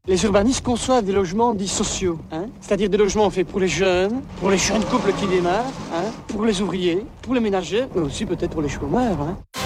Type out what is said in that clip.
Les urbanistes conçoivent des logements dits sociaux, hein, c'est-à-dire des logements faits pour les jeunes couples qui démarrent, hein, pour les ouvriers, pour les ménagers, mais aussi peut-être pour les chômeurs. Hein.